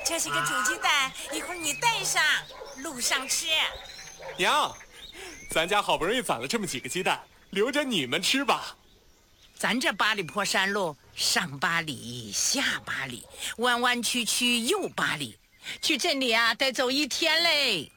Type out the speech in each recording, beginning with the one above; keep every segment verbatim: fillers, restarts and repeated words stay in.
这是个煮鸡蛋，一会儿你带上，路上吃。 娘，咱家好不容易攒了这么几个鸡蛋，留着你们吃吧。 咱这八里坡山路，上八里，下八里，弯弯曲曲又八里，去镇里啊得走一天嘞。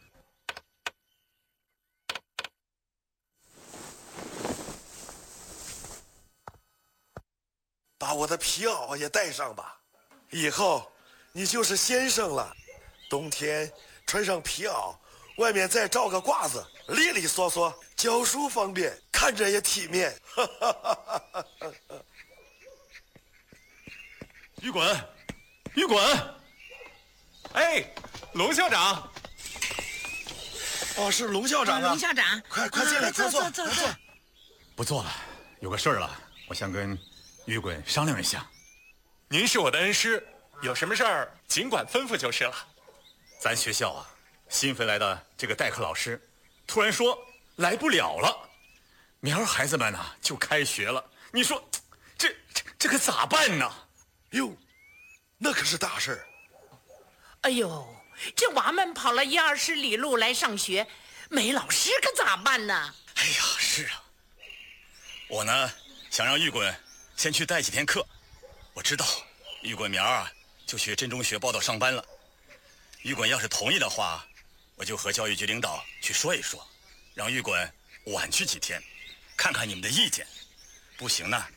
把我的皮袄也带上吧，以后你就是先生了。冬天穿上皮袄，外面再罩个褂子，利利索索，教书方便，看着也体面。 于滚，于滚！ 哎，龙校长。 哦，是龙校长啊！ 龙校长， 快快进来， 坐坐坐坐坐。 不做了，有个事儿了，我想跟于滚商量一下。 您是我的恩师，有什么事儿尽管吩咐就是了。 咱学校啊，新飞来的这个代课老师，突然说来不了了，明儿孩子们呢就开学了。你说，这这这可咋办呢？ 哟，那可是大事儿。 哎呦，这娃们跑了一二十里路来上学，没老师可咋办呢？ 哎呀，是啊，我呢想让玉滚先去带几天课。我知道玉滚明儿啊就去镇中学报道上班了。玉滚要是同意的话，我就和教育局领导去说一说，让玉滚晚去几天，看看你们的意见。不行呢，